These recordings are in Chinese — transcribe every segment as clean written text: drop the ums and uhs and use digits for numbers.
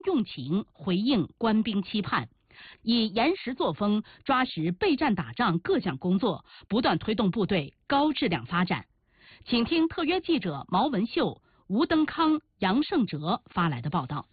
用情回应官兵期盼，以严实作风抓实备战打仗各项工作，不断推动部队高质量发展。请听特约记者毛文秀、吴登康、杨胜哲发来的报道。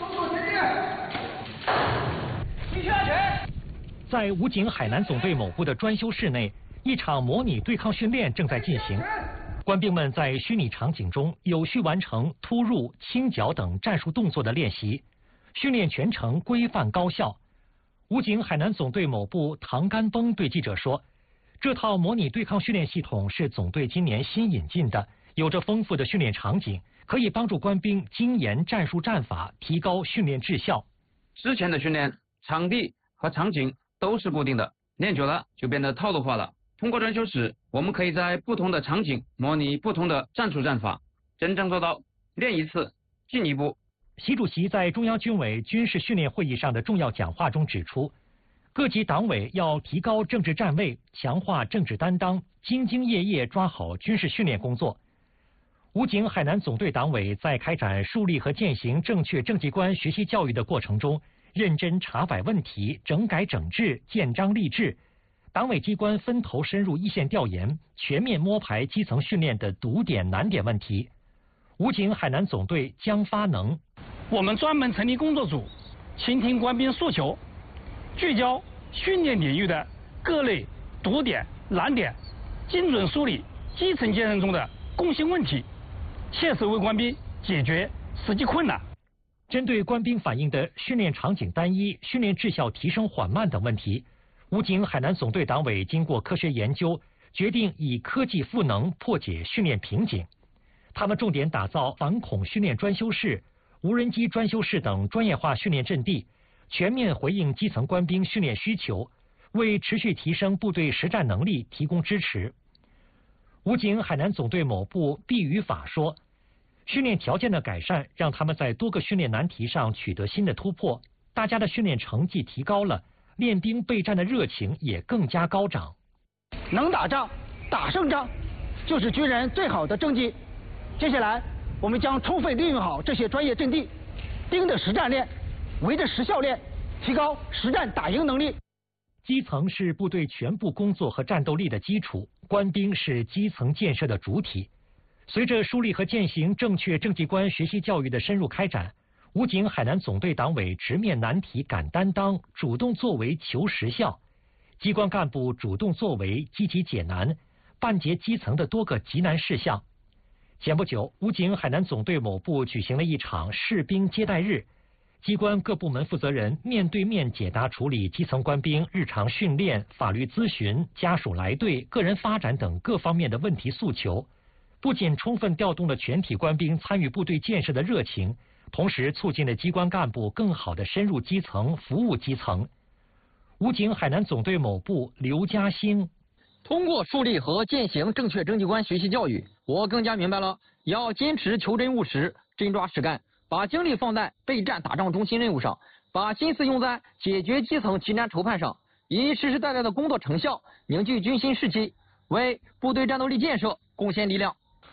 在武警海南总队某部的专修室内，一场模拟对抗训练正在进行。官兵们在虚拟场景中有序完成突入、清剿等战术动作的练习，训练全程规范高效。武警海南总队某部唐甘崩对记者说，这套模拟对抗训练系统是总队今年新引进的，有着丰富的训练场景，可以帮助官兵精研战术战法，提高训练质效。 之前的训练场地和场景都是固定的，练久了就变得套路化了。通过专修室，我们可以在不同的场景模拟不同的战术战法，真正做到练一次进一步。 习主席在中央军委军事训练会议上的重要讲话中指出，各级党委要提高政治站位，强化政治担当，兢兢业业抓好军事训练工作。武警海南总队党委在开展树立和践行正确政绩观学习教育的过程中，认真查摆问题，整改整治，建章立制。党委机关分头深入一线调研，全面摸排基层训练的堵点难点问题。武警海南总队将发能， 我们专门成立工作组，倾听官兵诉求，聚焦训练领域的各类堵点难点，精准梳理基层建设中的共性问题，切实为官兵解决实际困难。 针对官兵反映的训练场景单一、训练质效提升缓慢等问题，武警海南总队党委经过科学研究，决定以科技赋能破解训练瓶颈。他们重点打造反恐训练专修室、无人机专修室等专业化训练阵地，全面回应基层官兵训练需求，为持续提升部队实战能力提供支持。武警海南总队某部毕宇法说，训练条件的改善让他们在多个训练难题上取得新的突破，大家的训练成绩提高了，练兵备战的热情也更加高涨。 能打仗、打胜仗，就是军人最好的政绩。接下来，我们将充分利用好这些专业阵地，盯着实战练，围着实效练，提高实战打赢能力。 基层是部队全部工作和战斗力的基础，官兵是基层建设的主体。随着树立和践行正确政绩观学习教育的深入开展，武警海南总队党委直面难题敢担当，主动作为求实效，机关干部主动作为积极解难，办结基层的多个急难事项。前不久，武警海南总队某部举行了一场士兵接待日，机关各部门负责人面对面解答处理基层官兵日常训练、法律咨询、家属来队、个人发展等各方面的问题诉求，不仅充分调动了全体官兵参与部队建设的热情，同时促进了机关干部更好地深入基层、服务基层。武警海南总队某部刘嘉兴， 通过树立和践行正确政绩观学习教育，我更加明白了要坚持求真务实、真抓实干，把精力放在备战打仗中心任务上，把心思用在解决基层急难愁盼上，以实实在在的工作成效凝聚军心士气，为部队战斗力建设贡献力量。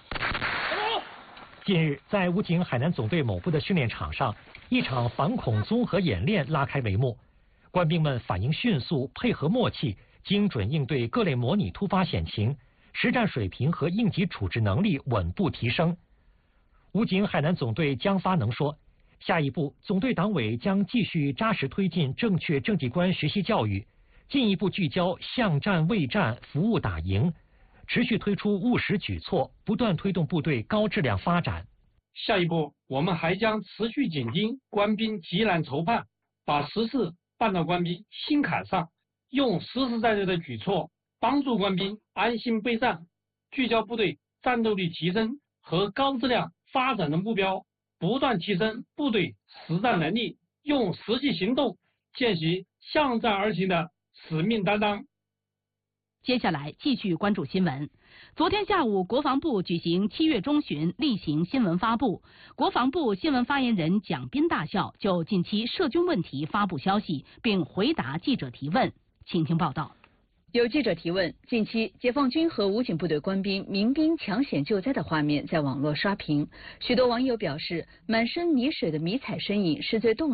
近日，在武警海南总队某部的训练场上，一场反恐综合演练拉开帷幕。官兵们反应迅速，配合默契，精准应对各类模拟突发险情，实战水平和应急处置能力稳步提升。武警海南总队江发能说，下一步总队党委将继续扎实推进正确政绩观学习教育，进一步聚焦向战卫战、服务打赢，持续推出务实举措，不断推动部队高质量发展。 下一步，我们还将持续紧盯官兵急难愁盼，把实事办到官兵心坎上，用实实在在的举措帮助官兵安心备战，聚焦部队战斗力提升和高质量发展的目标，不断提升部队实战能力，用实际行动践行向战而行的使命担当。 接下来继续关注新闻。昨天下午，国防部举行7月中旬例行新闻发布，国防部新闻发言人蒋斌大校就近期涉军问题发布消息，并回答记者提问。请听报道。 有记者提问：近期解放军和武警部队官兵民兵抢险救灾的画面在网络刷屏，许多网友表示，满身泥水的迷彩身影是最动